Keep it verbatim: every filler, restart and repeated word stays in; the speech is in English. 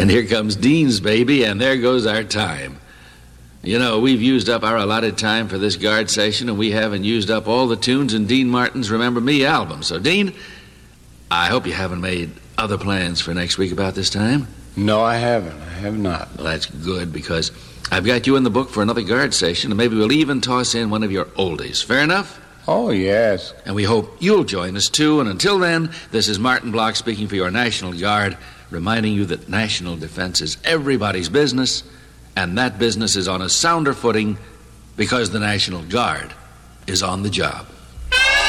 And here comes Dean's Baby, and there goes our time. You know, we've used up our allotted time for this guard session, and we haven't used up all the tunes in Dean Martin's Remember Me album. So, Dean, I hope you haven't made other plans for next week about this time. No, I haven't. I have not. Well, that's good, because I've got you in the book for another guard session, and maybe we'll even toss in one of your oldies. Fair enough? Oh, yes. And we hope you'll join us, too. And until then, this is Martin Block speaking for your National Guard, reminding you that national defense is everybody's business, and that business is on a sounder footing because the National Guard is on the job.